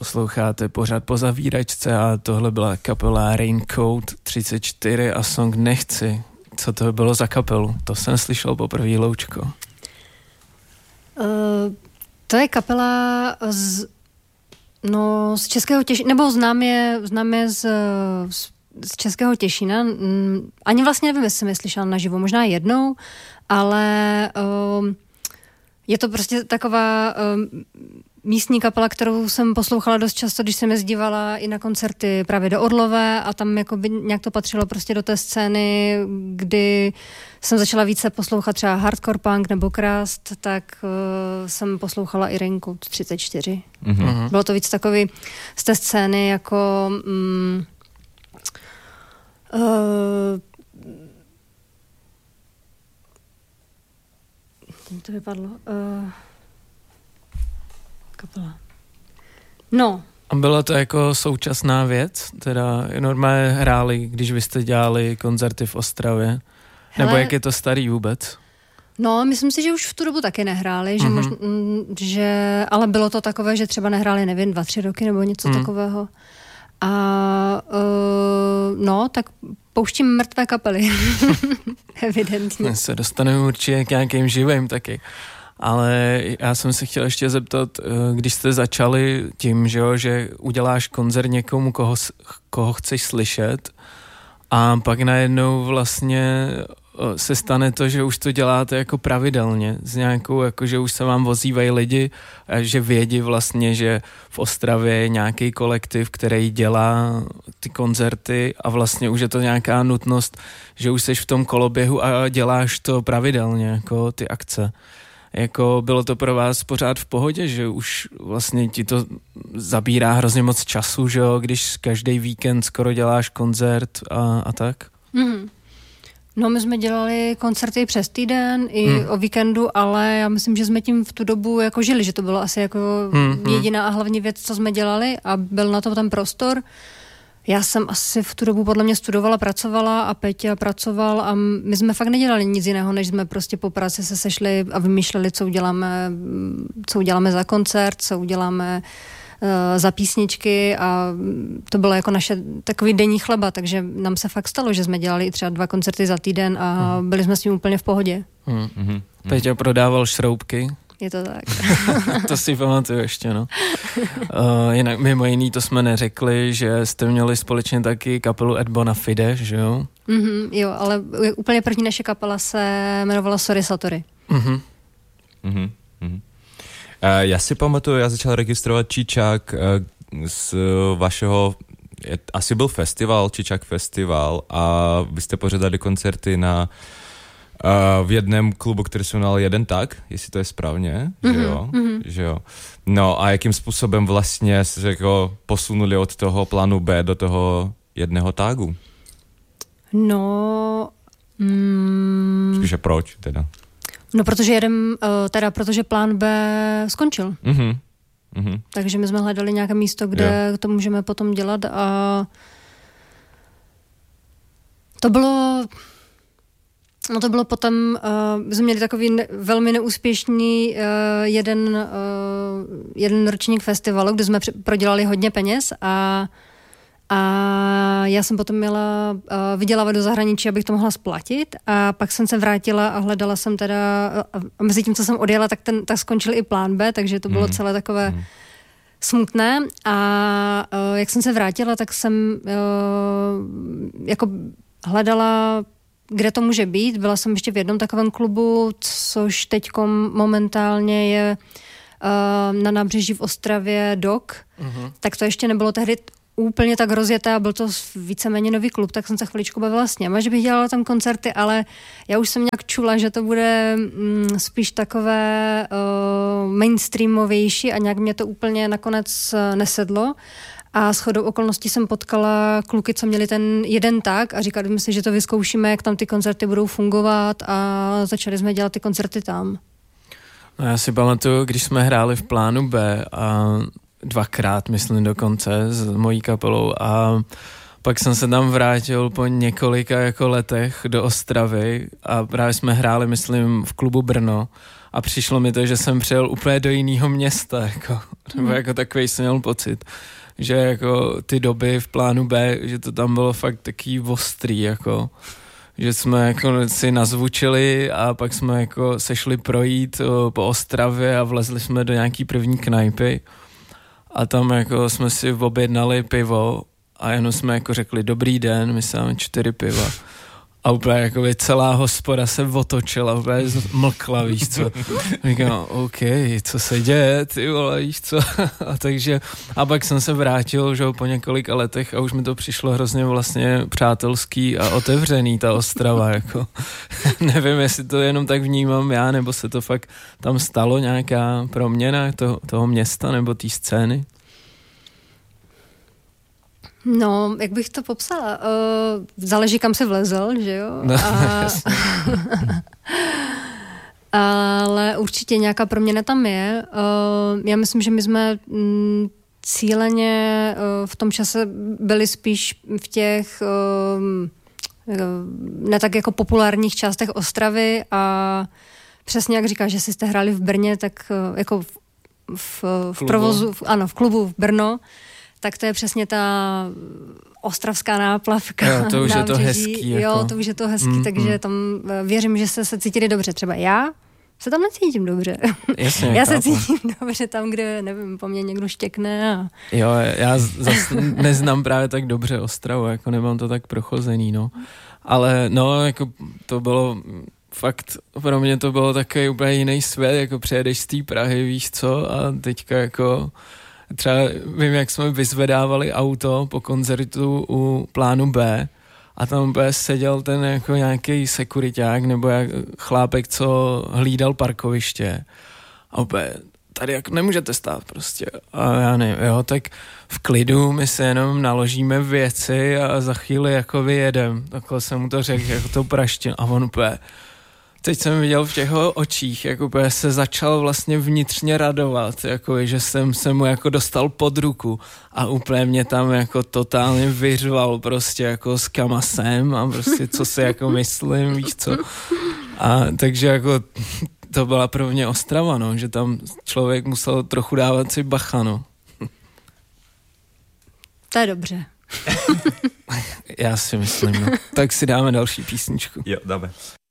Posloucháte pořád po zavíračce a tohle byla kapela Raincoat 34 a song Nechci. Co to bylo za kapelu? To jsem slyšel poprvé, Loučko. To je kapela z Českého Těšína, nebo znám je z Českého Těšína. Ani vlastně nevím, jestli jsem je slyšela naživo, možná jednou, ale je to prostě taková místní kapela, kterou jsem poslouchala dost často, když jsem jezdívala i na koncerty právě do Orlové a tam jakoby nějak to patřilo prostě do té scény, kdy jsem začala více poslouchat třeba hardcore punk nebo Krast, tak jsem poslouchala i Raincoat 34. Mm-hmm. Bylo to víc takový z té scény jako to vypadlo. Kapela. No. A byla to jako současná věc? Teda normálně hráli, když vy jste dělali koncerty v Ostravě? Hele, nebo jak je to starý vůbec? No, myslím si, že už v tu dobu taky nehráli, že ale bylo to takové, že třeba nehráli, nevím, 2-3 roky nebo něco takového. A tak pouštím mrtvé kapely. Evidentně. Se dostaneme určitě k nějakým živým taky. Ale já jsem se chtěl ještě zeptat, když jste začali tím, že uděláš koncert někomu, koho chceš slyšet, a pak najednou vlastně se stane to, že už to děláte jako pravidelně, s nějakou, jako že už se vám ozývají lidi, a že vědí vlastně, že v Ostravě je nějaký kolektiv, který dělá ty koncerty a vlastně už je to nějaká nutnost, že už seš v tom koloběhu a děláš to pravidelně, jako ty akce. Jako bylo to pro vás pořád v pohodě, že už vlastně ti to zabírá hrozně moc času, že jo, když každý víkend skoro děláš koncert a tak? Mm. No, my jsme dělali koncerty přes týden i o víkendu, ale já myslím, že jsme tím v tu dobu jako žili, že to bylo asi jako jediná a hlavní věc, co jsme dělali a byl na to ten prostor. Já jsem asi v tu dobu podle mě studovala, pracovala a Peťa pracoval a my jsme fakt nedělali nic jiného, než jsme prostě po práci se sešli a vymýšleli, co uděláme za koncert, co uděláme za písničky a to bylo jako naše takový denní chleba, takže nám se fakt stalo, že jsme dělali i třeba 2 koncerty za týden a byli jsme s tím úplně v pohodě. Peťa prodával šroubky. Je to tak. To si pamatuju ještě, no. Jinak mimo jiný to jsme neřekli, že jste měli společně taky kapelu Ad Bona Fide, že jo? Jo, ale úplně první naše kapela se jmenovala Sorry Satori. Já si pamatuju, já začal registrovat Čičák z vašeho, asi byl festival, Čičák festival a vy jste pořádali koncerty v jednom klubu, který se jmenoval Jeden tak, jestli to je správně, že jo. No a jakým způsobem vlastně se jako posunuli od toho plánu B do toho jedného tagu? No... Spíše proč teda? No, protože plán B skončil. Takže my jsme hledali nějaké místo, kde to můžeme potom dělat a to bylo potom, jsme měli takový velmi neúspěšný jeden ročník festivalu, kde jsme prodělali hodně peněz a já jsem potom měla vydělávat do zahraničí, abych to mohla splatit a pak jsem se vrátila a hledala jsem teda, a mezi tím, co jsem odjela, tak skončil i plán B, takže to bylo celé takové smutné a jak jsem se vrátila, tak jsem jako hledala, kde to může být. Byla jsem ještě v jednom takovém klubu, což teďkom momentálně je na nábřeží v Ostravě Dok. Tak to ještě nebylo tehdy úplně tak rozjeté a byl to víceméně nový klub, tak jsem se chviličku bavila s něma, že bych dělala tam koncerty, ale já už jsem nějak čula, že to bude spíš takové mainstreamovější a nějak mě to úplně nakonec nesedlo. A shodou okolností jsem potkala kluky, co měli ten jeden tak a říkali mi si, že to vyzkoušíme, jak tam ty koncerty budou fungovat a začali jsme dělat ty koncerty tam. No já si pamatuju, když jsme hráli v plánu B a 2krát, myslím dokonce, s mojí kapelou a pak jsem se tam vrátil po několika jako letech do Ostravy a právě jsme hráli, myslím, v klubu Brno a přišlo mi to, že jsem přijel úplně do jiného města, jako, nebo jako takový jsem měl pocit, že jako ty doby v plánu B, že to tam bylo fakt taký ostrý, jako, že jsme jako si nazvučili a pak jsme jako sešli projít po Ostravě a vlezli jsme do nějaký první knajpy a tam jako jsme si objednali pivo a jenom jsme jako řekli dobrý den, my máme 4 piva. A úplně jako celá hospoda se otočila, úplně mlkla, víš co. Říkám, OK, co se děje, ty vole, víš co. A pak jsem se vrátil, že po několika letech a už mi to přišlo hrozně vlastně přátelský a otevřený, ta Ostrava, jako. Nevím, jestli to jenom tak vnímám já, nebo se to fakt tam stalo nějaká proměna toho města nebo té scény. No, jak bych to popsala? Záleží, kam se vlezl, že jo? No, ale určitě nějaká proměna tam je. Já myslím, že my jsme cíleně v tom čase byli spíš v těch ne tak jako populárních částech Ostravy a přesně jak říkáš, že jste hráli v Brně, tak jako v provozu, ano, v klubu v Brno, tak to je přesně ta ostravská náplavka. Jo, to už je to hezký. Jako. Jo, to už je to hezký, takže tam věřím, že se cítili dobře. Třeba já se tam necítím dobře. Jasně, já se cítím dobře tam, kde, nevím, po mně někdo štěkne. Jo, já zase neznám právě tak dobře Ostravu, jako nemám to tak prochozený, no. Ale no, jako to bylo fakt, pro mě to bylo takový úplně jiný svět, jako přijedeš z té Prahy, víš co, a teďka jako třeba vím, jak jsme vyzvedávali auto po koncertu u plánu B a tam úplně seděl ten jako nějaký sekuriťák nebo chlápek, co hlídal parkoviště a úplně tady jako nemůžete stát prostě a já nevím, jo, tak v klidu my se jenom naložíme věci a za chvíli jako vyjedem, takhle jsem mu to řekl, jako to praštin a on úplně teď jsem viděl v těch očích, jako se začal vlastně vnitřně radovat, jako že jsem se mu jako dostal pod ruku a úplně mě tam jako totálně vyřval prostě jako s kama jsem a prostě co si jako myslím, víš co. A takže jako to byla pro mě Ostrava, no, že tam člověk musel trochu dávat si bacha, no. To je dobře. Já si myslím, no. Tak si dáme další písničku. Jo, dáme.